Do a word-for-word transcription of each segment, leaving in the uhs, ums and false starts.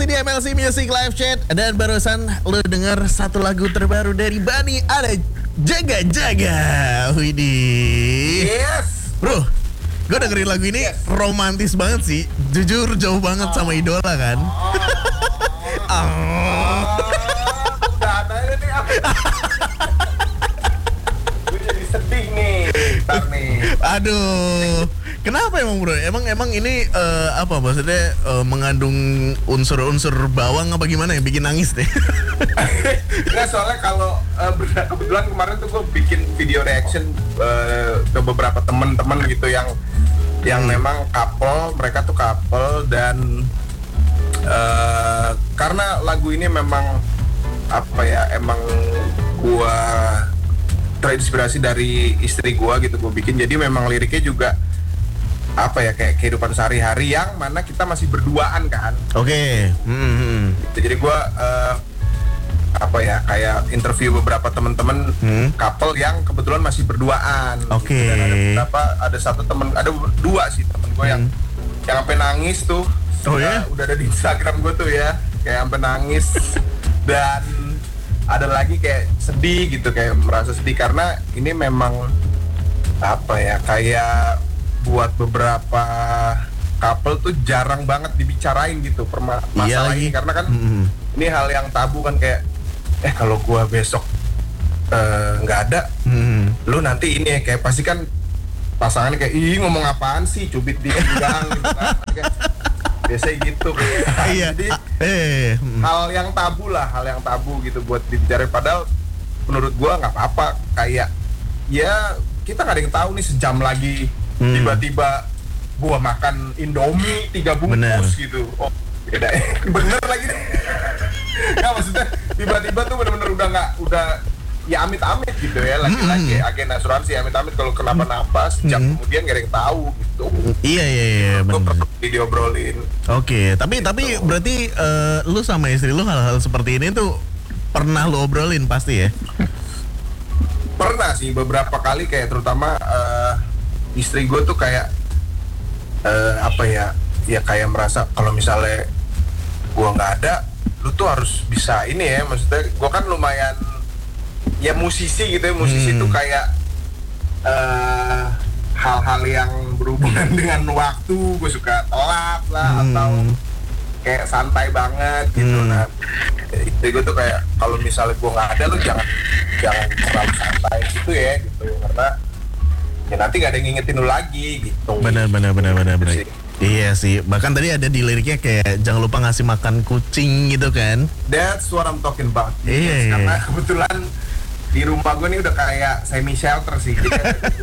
masih di M L C Music Live Chat. Dan barusan lo denger satu lagu terbaru dari Bani, ada Jaga Jaga. Widih. Yes. Bro, gue dengerin lagu ini yes. romantis banget sih. Jujur jauh banget oh. sama idola kan. Oh. oh. Udah ada ini apa? Gue jadi sedih nih. Ntar nih. Aduh. Kenapa emang bro? Emang emang ini uh, apa maksudnya uh, mengandung unsur-unsur bawang apa gimana yang bikin nangis deh? Nggak, soalnya kalau uh, kebetulan kemarin tuh gue bikin video reaction uh, ke beberapa teman-teman gitu yang yang hmm. memang couple, mereka tuh couple dan uh, karena lagu ini memang apa ya, emang gue terinspirasi dari istri gue gitu gue bikin, jadi memang liriknya juga apa ya, kayak kehidupan sehari-hari yang mana kita masih berduaan kan. Oke. Okay. Mm-hmm. Jadi gue uh, apa ya, kayak interview beberapa teman-teman hmm. couple yang kebetulan masih berduaan. Oke. Okay. Gitu. Dan ada beberapa, ada satu temen, ada dua sih temen gue hmm. yang yang sampai nangis tuh. Oh ya? Uh, udah ada di Instagram gue tuh ya, kayak sampai nangis. Dan ada lagi kayak sedih gitu, kayak merasa sedih karena ini memang apa ya, kayak buat beberapa couple tuh jarang banget dibicarain gitu perma- masalah iya, ini karena kan mm-hmm. ini hal yang tabu kan, kayak eh kalau gua besok nggak uh, ada mm-hmm. lu nanti ini ya, kayak pasti kan pasangan kayak ih ngomong apaan sih, cubit di gang gitu kan, kayak biasanya gitu kan. Iya. Jadi eh, mm. hal yang tabu lah, hal yang tabu gitu buat dibicarain, padahal menurut gua nggak apa-apa, kayak ya kita nggak ada yang tahu nih sejam lagi Hmm. tiba-tiba gua makan Indomie tiga bungkus bener. Gitu. Oh, beda. Bener lagi deh. Nggak, maksudnya tiba-tiba tuh bener-bener udah nggak, udah ya amit-amit gitu ya, lagi-lagi hmm. agen asuransi amit-amit kalau kenapa-napa sejam hmm. kemudian nggak ada yang tahu gitu. Iya iya iya. Gue perlu video obrolin. Oke, okay, tapi gitu. tapi berarti uh, lu sama istri lu hal-hal seperti ini tuh pernah lu obrolin pasti ya? Pernah sih beberapa kali, kayak terutama uh, istri gue tuh kayak uh, apa ya, ya kayak merasa kalau misalnya gue nggak ada, lu tuh harus bisa ini ya, maksudnya gue kan lumayan ya musisi gitu ya, musisi hmm. tuh kayak uh, hal-hal yang berhubungan dengan waktu gue suka telat lah hmm. atau kayak santai banget gitu. Hmm. Nah istri gue tuh kayak kalau misalnya gue nggak ada, lu jangan jangan terlalu santai gitu ya gitu, karena ya nanti gak ada yang ngingetin lu lagi gitu. Benar benar benar benar benar. Iya sih, bahkan tadi ada di liriknya kayak jangan lupa ngasih makan kucing gitu kan. That's what I'm talking about. Iya, yes, iya. Karena kebetulan di rumah gue nih udah kayak semi shelter sih. Jadi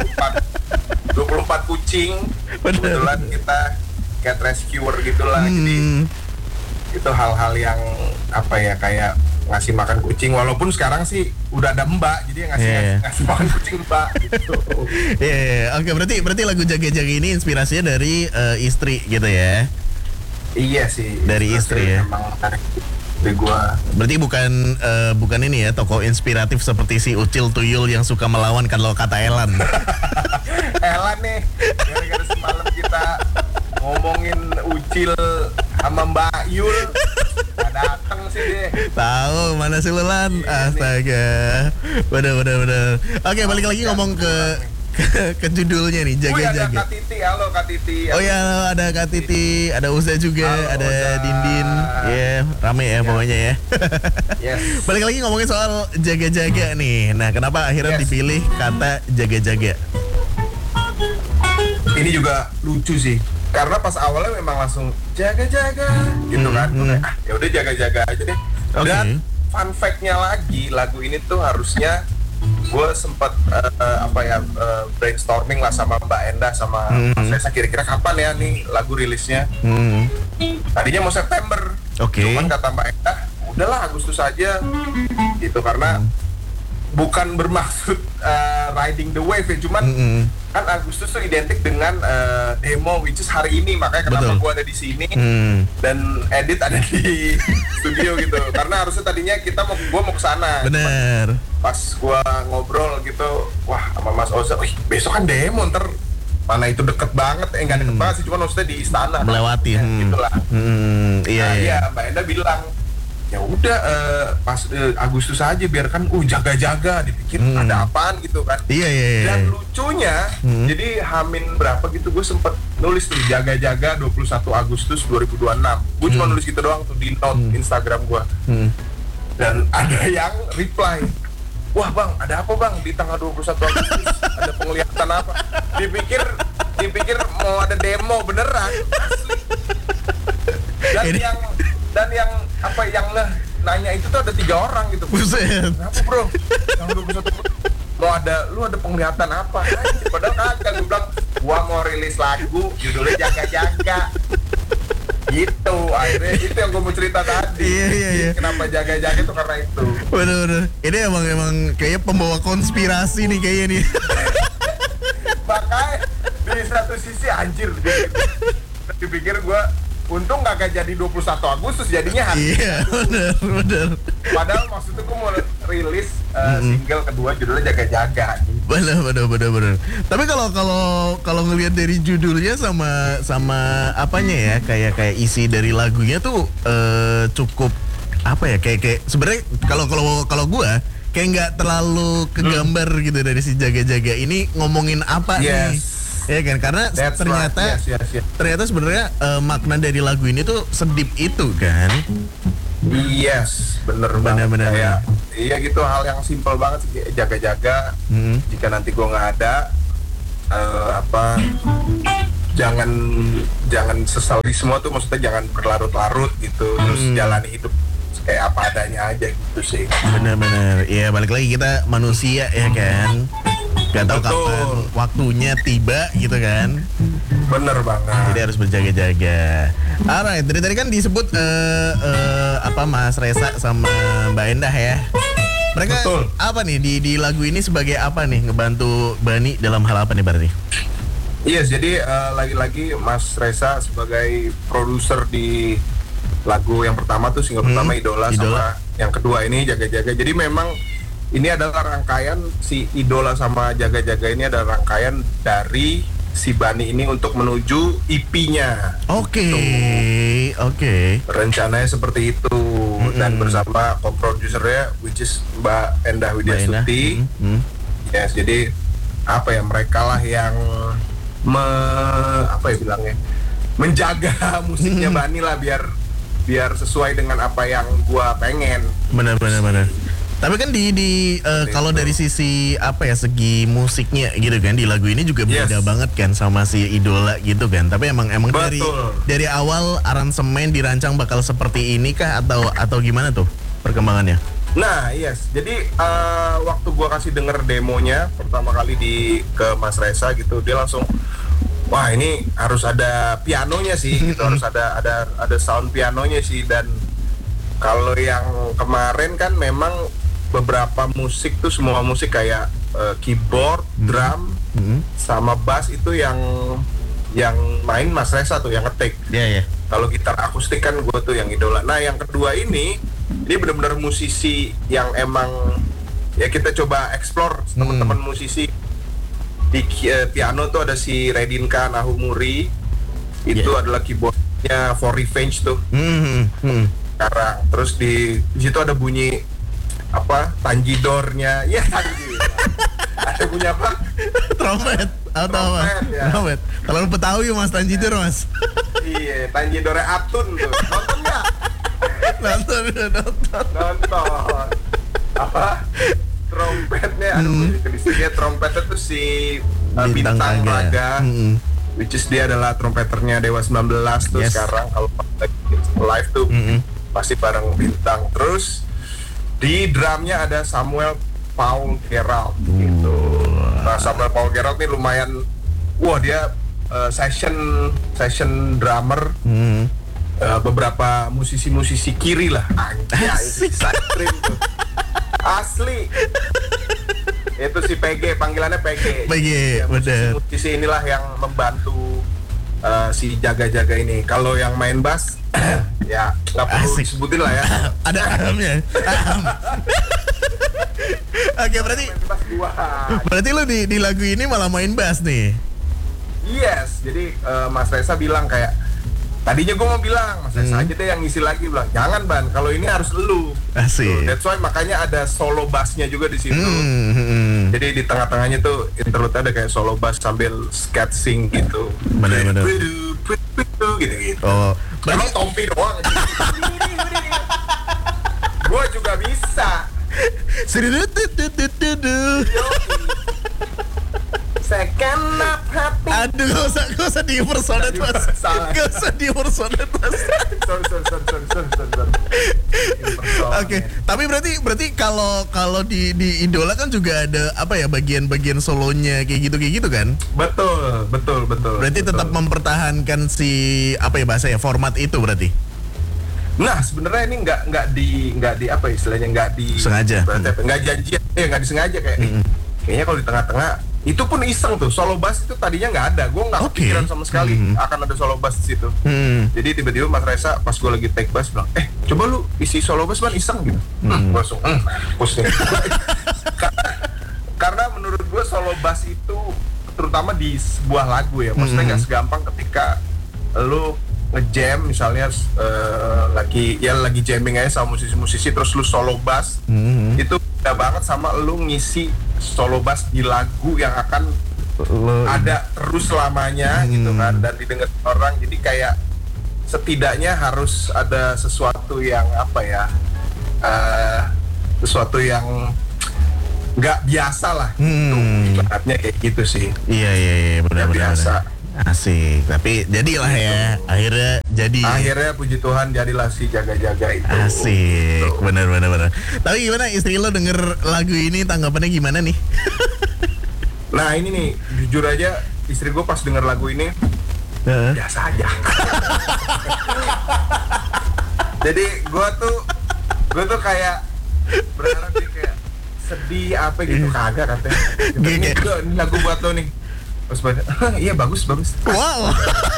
dua puluh empat kucing. Bener. Kebetulan kita cat rescuer gitulah. Hmm. Jadi itu hal-hal yang apa ya, kayak ngasih makan kucing, walaupun sekarang sih udah ada mbak, jadi yang ngasih yeah. ngasih, ngasih makan kucing mbak gitu. Iya, yeah, yeah. Oke, okay, berarti berarti lagu Jaga-Jaga ini inspirasinya dari uh, istri gitu ya? Iya sih. Dari istri ya. Emang dari gua. Berarti bukan uh, bukan ini ya, tokoh inspiratif seperti si Ucil Tuyul yang suka melawan kalau kata Elan. Elan nih, gara-gara semalam kita ngomongin Ucil sama Mbak Yul. Datang sih deh. Tahu mana sih Lulan? Astaga. Bener bener bener. Oke, balik lagi ngomong ke ke, ke judulnya nih, Jaga-Jaga. Ada Kak Titi, halo Kak Titi. Oh ya, ada Kak Titi, ada Uza juga, halo, ada Uza. Dindin. Ya, yeah, rame ya, yeah. pokoknya ya. Yes. Balik lagi ngomongin soal jaga-jaga nih. Nah, kenapa akhirnya yes. dipilih kata jaga-jaga? Ini juga lucu sih. Karena pas awalnya memang langsung jaga-jaga gitu kan, hmm. ah, ya udah jaga-jaga aja deh. Okay. Dan fun fact-nya lagi, lagu ini tuh harusnya gue sempat uh, apa ya uh, brainstorming lah sama Mbak Enda sama hmm. Mas Reza, kira-kira kapan ya nih lagu rilisnya. Hmm. Tadinya mau September, okay. cuman kata Mbak Enda, udahlah Agustus aja gitu, karena hmm. bukan bermaksud uh, riding the wave ya, cuman hmm. kan Agustus tuh identik dengan uh, demo, which is hari ini, makanya kenapa gue ada di sini hmm. dan edit ada di studio gitu, karena harusnya tadinya kita mau, gue mau kesana. Bener. Pas gue ngobrol gitu, wah sama Mas Oza, wih besok kan demo, ntar mana itu deket banget, eh nggak deket Hmm. banget sih, cuma maksudnya di istana. Melewati, Ya, hmm. gitulah. Hmm, iya, Nah, iya. iya, Mbak Enda bilang, ya udah eh, pas eh, Agustus aja biarkan, uh jaga-jaga, dipikir Hmm. ada apaan gitu kan. Iya, iya, iya. Dan lucunya, Hmm. jadi Hamin berapa gitu gue sempet nulis tuh jaga-jaga dua puluh satu Agustus dua ribu dua puluh enam. Gue cuma Hmm. nulis gitu doang tuh di note Hmm. Instagram gue. Hmm. Dan ada yang reply, wah bang, ada apa bang di tanggal dua puluh satu Agustus? Ada penglihatan apa? Dipikir, dipikir mau ada demo beneran, asli. Dan Ini- yang, dan yang apa yang nah, nanya itu tuh ada tiga orang gitu. Buset. Kenapa bro? Tanggal dua puluh satu mau ada, lu ada penglihatan apa? Anjir, padahal kagak, gue bilang, gua mau rilis lagu, judulnya jaga-jaga. Gitu, akhirnya itu yang gue mau cerita tadi. Iya, iya, iya. Kenapa jaga-jaga itu karena itu. Bener-bener. Ini emang emang kayaknya pembawa konspirasi nih kayaknya nih. Makanya di satu sisi anjir gitu. Dipikir gue untung gak jadi dua puluh satu Agustus, jadinya hari. Iya, bener, bener. Padahal maksudnya gue mau rilis uh, Mm-mm. single kedua judulnya jaga-jaga. Bener, bener, bener, bener. Tapi kalau kalau kalau ngelihat dari judulnya sama sama apanya ya, kayak kayak isi dari lagunya tuh eh, cukup apa ya, kayak kayak sebenarnya kalau kalau kalau gua kayak nggak terlalu kegambar gitu dari si jaga-jaga ini ngomongin apa nih. Yes. Ya kan, karena That's ternyata right. Yes, yes, yes. ternyata sebenarnya eh, makna dari lagu ini tuh sedip itu kan. Yes, bener Bener, banget. bener, Kayak, iya gitu, hal yang simpel banget sih, kayak jaga-jaga. Hmm. Jika nanti gue nggak ada, eh, apa, jangan jangan sesali semua tuh, maksudnya jangan berlarut-larut gitu, terus Hmm. jalani hidup kayak apa adanya aja gitu sih. Bener-bener, ya balik lagi kita manusia ya kan, gak tahu Betul. kapan waktunya tiba gitu kan, Bener banget. jadi harus berjaga-jaga. Alright, dari tadi kan disebut eh, eh, apa Mas Resa sama Mbak Endah ya. Mereka Betul. apa nih di di lagu ini sebagai apa nih, ngebantu Bani dalam hal apa nih berarti? Yes, jadi eh, lagi-lagi Mas Resa sebagai produser di lagu yang pertama tuh single Hmm, pertama Idola, Idola. sama yang kedua ini Jaga-Jaga. Jadi memang ini adalah rangkaian si Idola sama Jaga-Jaga ini adalah rangkaian dari si Bani ini untuk menuju E P-nya. Oke, oke. Rencananya seperti itu. Dan bersama co-produsernya which is Mbak Endah Widya Mbak Endah, Stuti. hmm, hmm. Yes, jadi apa ya, mereka lah yang me, apa ya bilangnya, menjaga musiknya Hmm. Bani lah biar biar sesuai dengan apa yang gua pengen. Benar, benar, benar. Tapi kan di di eh, Seperti kalau itu. dari sisi apa ya, segi musiknya gitu kan, di lagu ini juga beda Yes. banget kan sama si Idola gitu kan. Tapi emang emang dari Betul. dari awal aransemen dirancang bakal seperti ini kah atau atau gimana tuh perkembangannya? Nah, yes. Jadi eh, waktu gua kasih denger demonya pertama kali di ke Mas Resa gitu, dia langsung, wah ini harus ada pianonya sih, gitu, harus ada ada ada sound pianonya sih. Dan kalau yang kemarin kan memang beberapa musik tuh, semua musik kayak eh, keyboard, drum, Hmm. sama bass itu yang yang main Mas Resa tuh, yang ngetik. Iya, iya. Kalau gitar akustik kan gue tuh yang Idola. Nah yang kedua ini, ini benar-benar musisi yang emang ya kita coba explore teman-teman musisi. Di ki- eh, piano tuh ada si Redinka Nahumuri, itu Yeah. adalah keyboardnya For Revenge tuh Hmm, hmm. sekarang. Terus di, di situ ada bunyi apa, tanjidornya, ya tanji. Ada bunyi apa? Trompet atau apa? Trompet, ya. Trompet. Kalau lu Betawi Mas Tanjidur Mas. Iya, tanjidornya Atun tuh. Nonton nggak? Nonton, nonton. Nonton. Apa? Trompetnya, ada Hmm. musik di sini. Trompetnya tuh si uh, Bintang Bintang, Raga. Raga, Hmm. which is dia adalah trompeternya Dewa sembilan belas tuh. Yes. Sekarang kalau lagi live tuh Hmm. pasti bareng Bintang. Terus di drumnya ada Samuel Paul Gerald gitu. Nah, Samuel Paul Gerald nih lumayan, wah dia uh, session session drummer Hmm. uh, beberapa musisi-musisi kiri lah. Anjay, Asik. Satrim tuh. Asli. Itu si P G, panggilannya P G. P G, Ya, bener. musisi-musisi inilah yang membantu uh, si jaga-jaga ini. Kalau yang main bass ya nggak perlu Asik. disebutin lah ya. Ada ahamnya. Aham. Oke, berarti Main bass dua. berarti lu di di lagu ini malah main bass nih. Yes, jadi uh, Mas Reza bilang kayak tadinya gue mau bilang Mas Reza Hmm. aja deh yang ngisi lagi, bilang jangan Ban, kalau ini harus lu. Asik. Tuh, that's why makanya ada solo bassnya juga di situ. Hmm, hmm, hmm. Jadi di tengah-tengahnya tuh interlude ada kayak solo bass sambil sketching gitu. Bener-bener. Gitu-gitu. Oh, Emang berarti Tompi doang. Gue juga bisa. Sedudududududu. Second up happy. Aduh, gak usah, gak usah di impersonate mas. Salah. Gak usah di impersonate mas. Sorry, sorry, sorry, sorry, sorry, sorry, sorry. Oke, tapi berarti berarti kalau kalau di di Idola kan juga ada apa ya bagian-bagian solonya kayak gitu kayak gitu kan? Betul, betul, betul. Berarti betul. tetap mempertahankan si apa ya bahasa ya format itu berarti. Nah, sebenarnya ini nggak nggak di nggak di apa istilahnya nggak di Sengaja. berarti apa, nggak janjian, eh nggak disengaja kayak. eh, Mm-mm. Kayaknya kalau di tengah-tengah itu pun iseng tuh, solo bass itu tadinya nggak ada, gue nggak Oke. kepikiran sama sekali Mhm. akan ada solo bass di situ. Hmm. Jadi tiba-tiba Mas Reza pas gue lagi take bass bilang, eh coba lu isi solo bass man iseng gitu. Hmm, gua langsung, hmm, pusing. karena, karena menurut gue solo bass itu terutama di sebuah lagu ya, maksudnya nggak Mhm. segampang ketika lu ngejam misalnya eh, lagi ya lagi jamming aja sama musisi-musisi terus lu solo bass. Hmm. Itu beda banget sama lu ngisi solo bass di lagu yang akan Lo- ada terus selamanya Hmm. gitu kan dan didengar orang, jadi kayak setidaknya harus ada sesuatu yang apa ya eh, sesuatu yang nggak biasa lah gitu, Hmm. ibaratnya kayak gitu sih. Iya iya iya benar Nggak benar. biasa. benar. Asik, tapi jadilah ya akhirnya jadi. Akhirnya puji Tuhan jadilah si jaga-jaga itu. Asik, Gitu. benar benar benar. Tapi gimana istri lo denger lagu ini tanggapannya gimana nih? Nah ini nih jujur aja istri gue pas denger lagu ini Heeh. biasa aja. Jadi gue tuh gue tuh kayak berharap dia kayak sedih apa gitu, kagak katanya. Gitu, ini, Kayak- gua- ini lagu buat lo nih. Terus pada, iya bagus bagus. Wow.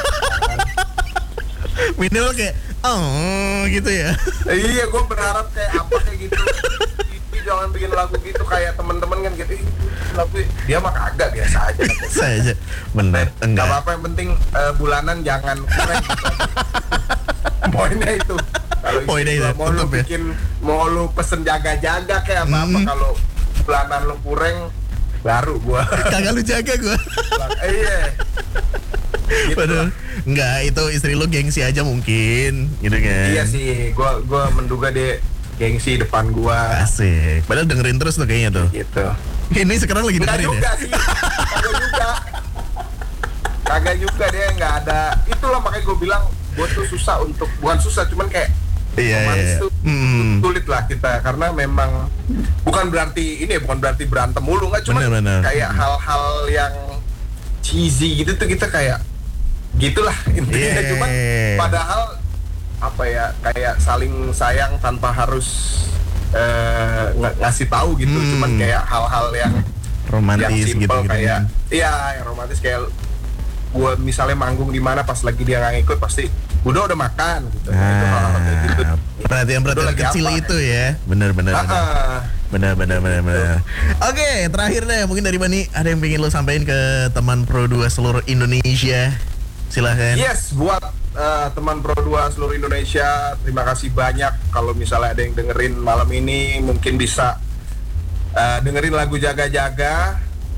Minimal kayak oh gitu ya. Iya gue berharap kayak apa kayak gitu. Ini jangan bikin lagu gitu kayak temen-temen kan gitu. "Ih, lagu dia mah kagak biasa aja. Saya aja bener Gak enggak. apa-apa yang penting eh, bulanan jangan kurang gitu. Poinnya itu. Kalau istri Poinnya gua itu, mau lu tutup ya. bikin mau lu pesen jaga-jaga kayak apa-apa, Hmm. kalau bulanan lu kurang baru gua. Kagak lu jaga gua. bilang, eh, iya. Gitu Padahal lah. enggak, itu istri lu gengsi aja mungkin gitu kan. Iya sih, gua gua menduga dia gengsi depan gua Asik. Padahal dengerin terus tuh kayaknya tuh. gitu. Ini sekarang lagi Enggak dengerin juga ya. sih. Kagak juga. Kagak juga dia nggak ada. Itulah makanya gue bilang gue tuh susah untuk, bukan susah cuman kayak Iya romantis iya. tuh Hmm. sulit lah kita, karena memang bukan berarti ini bukan berarti berantem mulu, nggak, cuma Bener, bener. kayak hal-hal yang cheesy gitu tuh kita kayak gitulah intinya. Yeah. Cuman padahal apa ya, kayak saling sayang tanpa harus eh, ng- ngasih tahu gitu. Hmm. Cuman kayak hal-hal yang Romantis yang gitu simple gitu. kayak iya yang romantis, kayak gue misalnya manggung di mana pas lagi dia nggak ngikut pasti udah udah makan gitu. Itu hal-hal kayak gitu. Ah, perhatian-perhatian Udah lagi kecil apa, itu ya. Bener bener. Ah, bener. ah. Benar benar benar benar. Oke, terakhir deh mungkin dari Bani ada yang pengen lo sampaikan ke teman Pro dua seluruh Indonesia. Silahkan. Yes, buat uh, teman Pro dua seluruh Indonesia, terima kasih banyak. Kalau misalnya ada yang dengerin malam ini, mungkin bisa uh, dengerin lagu Jaga-Jaga.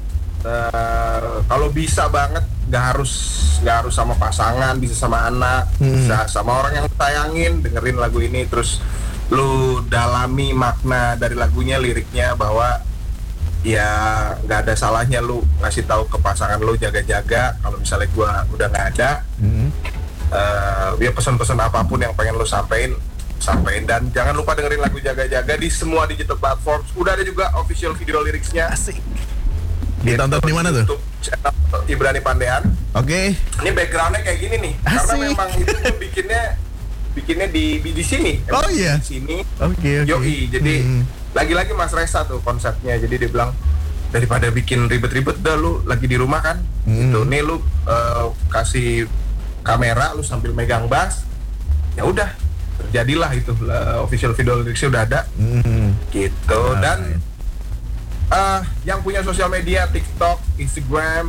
Uh, kalau bisa banget, nggak harus nggak harus sama pasangan, bisa sama anak, Hmm. bisa sama orang yang sayangin, dengerin lagu ini terus lu dalami makna dari lagunya, liriknya, bahwa ya nggak ada salahnya lu ngasih tahu ke pasangan lu jaga-jaga kalau misalnya gua udah nggak ada. Hmm. Uh, ya pesan-pesan apapun yang pengen lu sampein, sampein, dan jangan lupa dengerin lagu Jaga-Jaga di semua digital platform. Udah ada juga official video liriknya. Asik. Ditonton di mana tuh? YouTube channel Ibrani Pandean. Oke. Ini backgroundnya kayak gini nih, karena Asik. memang itu tuh bikinnya bikinnya di di, di sini. Oh, Emang iya? Di sini. Oke oke. Yoi, jadi Hmm. lagi-lagi Mas Reza tuh konsepnya. Jadi dia bilang daripada bikin ribet-ribet, dah lu lagi di rumah kan, Hmm. gitu. Nih lu uh, kasih kamera, lu sambil megang bass, ya udah terjadilah itu uh, official video liriknya udah ada, Hmm. gitu. Dan Alright. uh, yang punya sosial media TikTok, Instagram,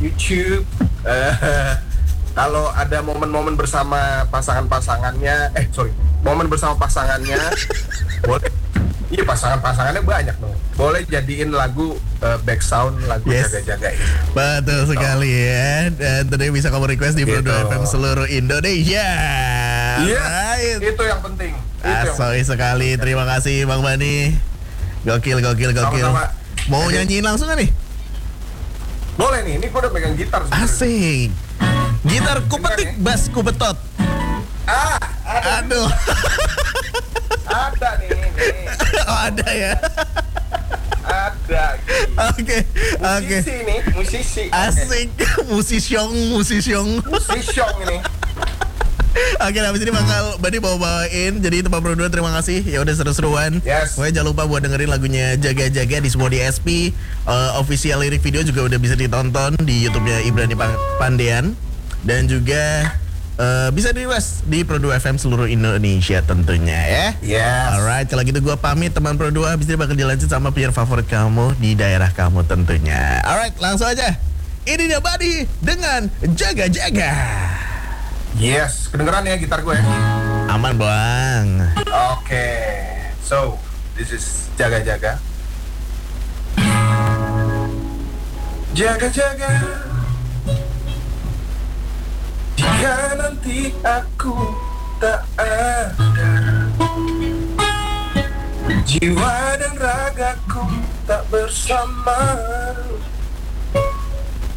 YouTube. Eh, kalau ada momen-momen bersama pasangan-pasangannya, eh sorry, momen bersama pasangannya, boleh. Iya pasangan-pasangannya banyak dong. Boleh jadiin lagu uh, back sound lagu Yes. jaga-jaga ini. Betul sekali ya. Dan tentunya bisa kamu request di Gitu. Produk F M seluruh Indonesia. Iya, Right. itu yang penting. Itu yang Asoy sekali. Terima kasih Bang Bani. Gokil, gokil, gokil. Sama-sama. Mau Jadi- nyanyiin langsung gak nih? Boleh nih, ini gua udah megang gitar sebenarnya. Asik. Gitar ku Bener petik, ya? bass ku betot. Ah, ada, Aduh. ada nih, nih. Oh, ada ya. Ada. Oke, oke. Musisi nih, musisi. Asik. Musisyong, musisyong. Musisi ini. Oke, habis ini bakal Bani bawa bawain. Jadi itu Pak Bro terima kasih. Ya udah seru-seruan. Yes. Pokoknya jangan lupa buat dengerin lagunya Jaga-Jaga di semua D S P. Uh, official lirik video juga udah bisa ditonton di YouTube-nya Ibrani Pa- Pandean dan juga uh, bisa di request di Pro dua F M seluruh Indonesia tentunya ya. Yes. Alright, kalau gitu gua pamit teman Pro dua. Habis ini bakal dilanjut sama player favorit kamu di daerah kamu tentunya. Alright, langsung aja. Ini dia Bani dengan Jaga-Jaga. Yes, kedengeran ya gitar gue ya. Aman bang. Oke, so this is jaga-jaga. Jaga-jaga. Jika nanti aku tak ada, jiwa dan ragaku tak bersama.